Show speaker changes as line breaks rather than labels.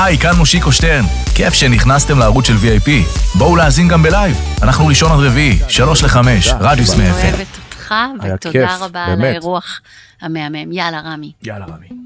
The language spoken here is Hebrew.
היי, כאן מושיקו שטרן. כיף שנכנסתם לערוץ של VIP. בואו להאזין גם בלייב. אנחנו ראשון עד רביעי, 3-5, רדיוס מאפל.
אוהבת אותך, ותודה רבה על האירוח המהמם. יאללה, רמי.
יאללה, רמי.